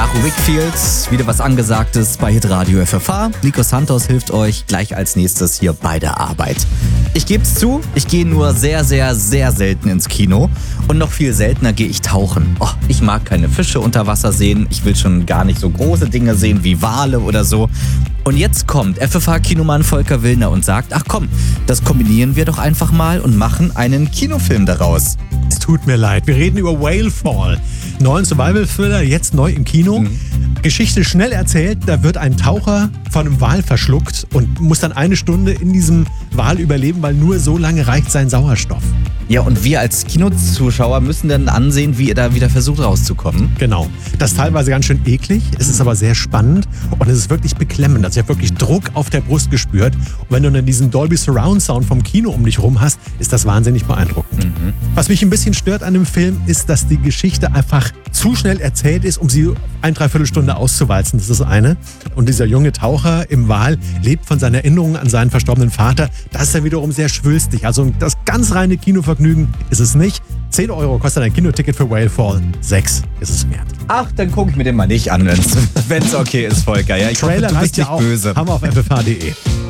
Nach Wickfields wieder was Angesagtes bei Hitradio FFH. Nico Santos hilft euch gleich als nächstes hier bei der Arbeit. Ich geb's zu, ich gehe nur sehr, sehr, sehr selten ins Kino. Und noch viel seltener gehe ich tauchen. Oh, ich mag keine Fische unter Wasser sehen. Ich will schon gar nicht so große Dinge sehen wie Wale oder so. Und jetzt kommt FFH-Kinomann Volker Willner und sagt, ach komm, das kombinieren wir doch einfach mal und machen einen Kinofilm daraus. Es tut mir leid, wir reden über Whalefall. Neuen Survival-Thriller, jetzt neu im Kino. Geschichte schnell erzählt, da wird ein Taucher von einem Wal verschluckt und muss dann 1 Stunde in diesem Wal überleben, weil nur so lange reicht sein Sauerstoff. Ja, und wir als Kinozuschauer müssen dann ansehen, wie er da wieder versucht rauszukommen. Genau. Das ist teilweise ganz schön eklig, es ist aber sehr spannend und es ist wirklich beklemmend. Also ich habe wirklich Druck auf der Brust gespürt. Und wenn du dann diesen Dolby Surround Sound vom Kino um dich rum hast, ist das wahnsinnig beeindruckend. Was mich ein bisschen stört an dem Film, ist, dass die Geschichte einfach zu schnell erzählt ist, um sie 1/3 Stunde auszuwalzen. Das ist das eine. Und dieser junge Taucher im Wal lebt von seinen Erinnerungen an seinen verstorbenen Vater. Das ist ja wiederum sehr schwülstig. Also das ganz reine Kinovergnügen ist es nicht. 10 € kostet ein Kinoticket für Whalefall. 6 ist es wert. Ach, dann gucke ich mir den mal nicht an, wenn's okay ist, Volker. Ja, ich Trailer hoffe, du bist reicht ja nicht auch. böse. Haben wir auf ffh.de.